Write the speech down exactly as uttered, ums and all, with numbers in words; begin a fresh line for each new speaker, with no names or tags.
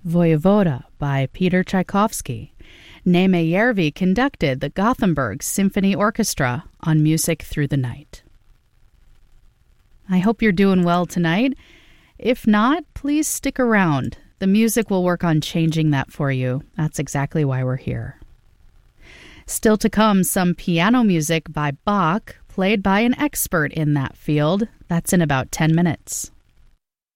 Voyevoda by Peter Tchaikovsky. Neme Järvi conducted the Gothenburg Symphony Orchestra on Music Through the Night. I hope you're doing well tonight. If not, please stick around. The music will work on changing that for you. That's exactly why we're here. Still to come, some piano music by Bach, played by an expert in that field. That's in about ten minutes.